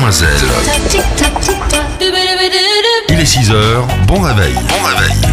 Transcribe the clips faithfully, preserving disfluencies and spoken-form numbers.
Demoiselle. Il est six heures, bon réveil. Bon réveil.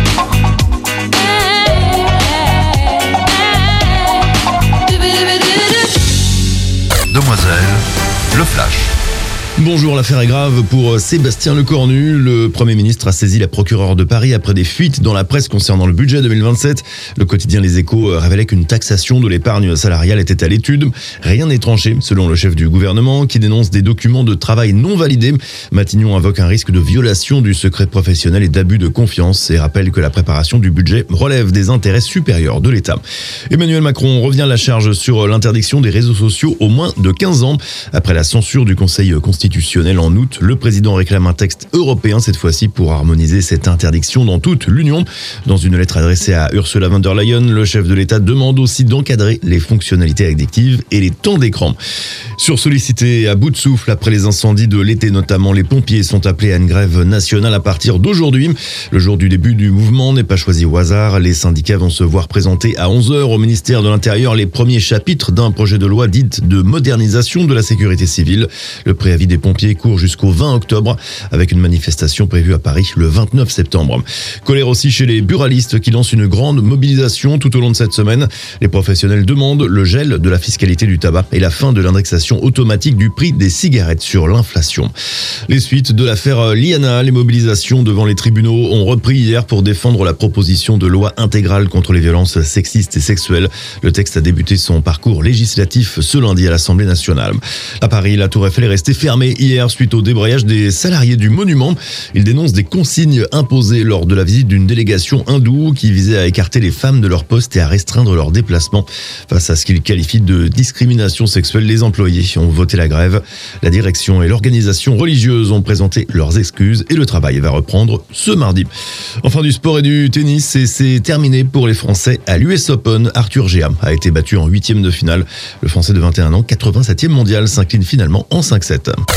Demoiselle, le flash. Bonjour, l'affaire est grave pour Sébastien Lecornu. Le Premier ministre a saisi la procureure de Paris après des fuites dans la presse concernant le budget deux mille vingt-sept. Le quotidien Les Échos révélait qu'une taxation de l'épargne salariale était à l'étude. Rien n'est tranché, selon le chef du gouvernement, qui dénonce des documents de travail non validés. Matignon invoque un risque de violation du secret professionnel et d'abus de confiance et rappelle que la préparation du budget relève des intérêts supérieurs de l'État. Emmanuel Macron revient à la charge sur l'interdiction des réseaux sociaux aux moins de quinze ans. Après la censure du Conseil constitutionnel en août, le président réclame un texte européen cette fois-ci pour harmoniser cette interdiction dans toute l'Union. Dans une lettre adressée à Ursula von der Leyen, le chef de l'État demande aussi d'encadrer les fonctionnalités addictives et les temps d'écran. Sursollicités à bout de souffle après les incendies de l'été notamment, les pompiers sont appelés à une grève nationale à partir d'aujourd'hui. Le jour du début du mouvement n'est pas choisi au hasard. Les syndicats vont se voir présenter à onze heures au ministère de l'Intérieur les premiers chapitres d'un projet de loi dite de modernisation de la sécurité civile. Le préavis des pompiers court jusqu'au vingt octobre avec une manifestation prévue à Paris le vingt-neuf septembre. Colère aussi chez les buralistes qui lancent une grande mobilisation tout au long de cette semaine. Les professionnels demandent le gel de la fiscalité du tabac et la fin de l'indexation automatique du prix des cigarettes sur l'inflation. Les suites de l'affaire Liana, les mobilisations devant les tribunaux ont repris hier pour défendre la proposition de loi intégrale contre les violences sexistes et sexuelles. Le texte a débuté son parcours législatif ce lundi à l'Assemblée nationale. À Paris, la Tour Eiffel est restée fermée hier suite au débrayage des salariés du monument. Ils dénoncent des consignes imposées lors de la visite d'une délégation hindoue qui visait à écarter les femmes de leur poste et à restreindre leurs déplacements. Face à ce qu'ils qualifient de discrimination sexuelle, les employés ont voté la grève. La direction et l'organisation religieuse ont présenté leurs excuses et le travail va reprendre ce mardi. Enfin, du sport et du tennis, et c'est terminé pour les Français à l'U S Open. Arthur Géa a été battu en huitième de finale. Le Français de vingt et un ans, quatre-vingt-septième mondial, s'incline finalement en cinq sept.